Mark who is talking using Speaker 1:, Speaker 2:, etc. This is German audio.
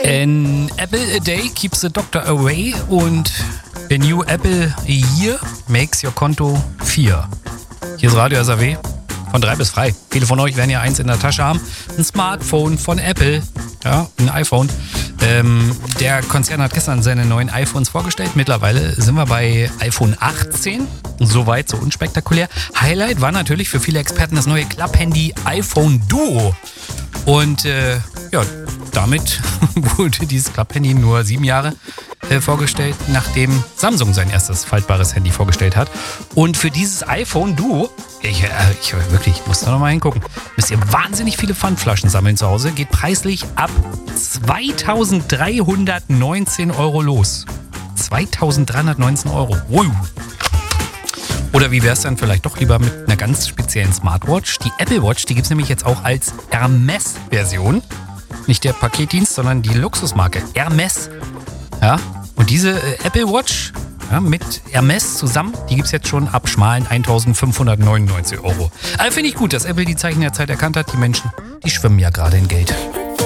Speaker 1: An apple a day keeps the doctor away und a new apple a year makes your Konto 4. Hier ist Radio SAW von 3 bis frei. Viele von euch werden ja eins in der Tasche haben. Ein Smartphone von Apple, ja, ein iPhone. Der Konzern hat gestern seine neuen iPhones vorgestellt. Mittlerweile sind wir bei iPhone 18. Soweit, so unspektakulär. Highlight war natürlich für viele Experten das neue Klapphandy iPhone Duo. Und damit wurde dieses Klapphandy nur 7 Jahre vorgestellt, nachdem Samsung sein erstes faltbares Handy vorgestellt hat. Und für dieses iPhone Duo, ich muss da nochmal hingucken, müsst ihr wahnsinnig viele Pfandflaschen sammeln zu Hause. Geht preislich ab 2.319 € los. 2.319 €. Wow. Oder wie wäre es dann vielleicht doch lieber mit einer ganz speziellen Smartwatch? Die Apple Watch, die gibt es nämlich jetzt auch als Hermes-Version. Nicht der Paketdienst, sondern die Luxusmarke Hermes. Ja, und diese Apple Watch mit Hermes zusammen, die gibt es jetzt schon ab schmalen 1.599 €. Also finde ich gut, dass Apple die Zeichen der Zeit erkannt hat. Die Menschen, die schwimmen ja gerade in Geld.